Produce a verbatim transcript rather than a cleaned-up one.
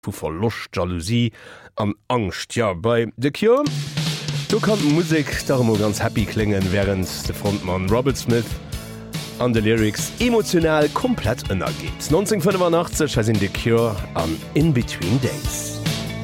vu Verlust, Jalousie an Angst. Ja, bei The Cure, du kann Musik darum ganz happy klingen, während der Frontmann Robert Smith an de Lyrics emotional komplett ënnergeht. neunzehnhundertfünfundachtzig sind The Cure an In Between Days.